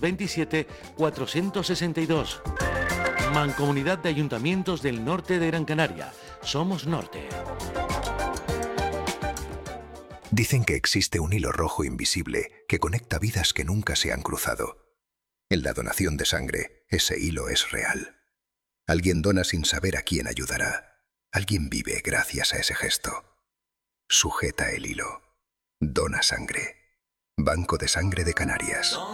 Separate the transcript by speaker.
Speaker 1: 627 462. Mancomunidad de Ayuntamientos del Norte de Gran Canaria. Somos Norte.
Speaker 2: Dicen que existe un hilo rojo invisible que conecta vidas que nunca se han cruzado. En la donación de sangre, ese hilo es real. Alguien dona sin saber a quién ayudará. Alguien vive gracias a ese gesto. Sujeta el hilo. Dona sangre. Banco de Sangre de Canarias.